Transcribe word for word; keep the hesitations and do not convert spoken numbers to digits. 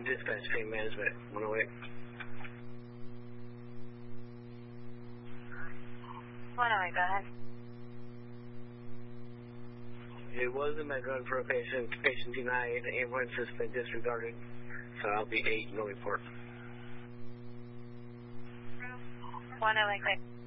dispatch pain management, one oh eight. one oh eight, go ahead. It was a med run for a patient. Patient denied. Ambulance has been disregarded. So I'll be eight, no report. one oh eight,